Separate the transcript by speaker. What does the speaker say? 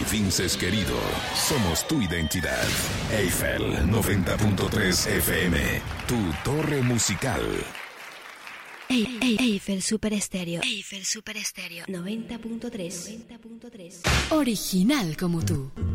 Speaker 1: Vinces querido, somos tu identidad. Eiffel 90.3 FM, tu torre musical.
Speaker 2: Eiffel Super Estéreo. Eiffel Super Estéreo 90.3. Original como tú.